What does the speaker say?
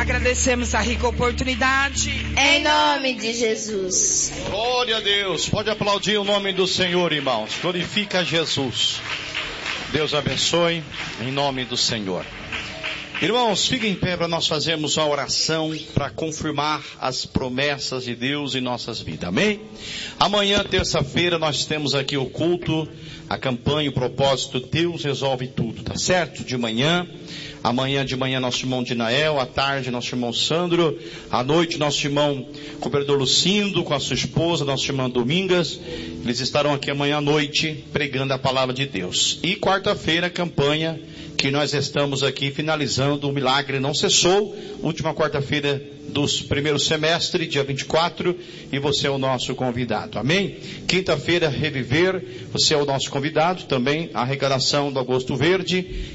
Agradecemos a rica oportunidade. Em nome de Jesus. Glória a Deus. Pode aplaudir o nome do Senhor, irmãos. Glorifica Jesus. Deus abençoe em nome do Senhor. Irmãos, fiquem em pé para nós fazermos uma oração para confirmar as promessas de Deus em nossas vidas. Amém? Amanhã, terça-feira, nós temos aqui o culto, a campanha, o propósito, Deus resolve tudo, tá certo? De manhã. Amanhã de manhã nosso irmão Dinael, à tarde nosso irmão Sandro, à noite nosso irmão cooperador Lucindo com a sua esposa, nossa irmã Domingas. Eles estarão aqui amanhã à noite pregando a palavra de Deus. E quarta-feira a campanha que nós estamos aqui finalizando, o milagre não cessou, última quarta-feira dos primeiros semestre, dia 24, e você é o nosso convidado, amém? Quinta-feira, reviver, você é o nosso convidado, também a arrecadação do Agosto Verde,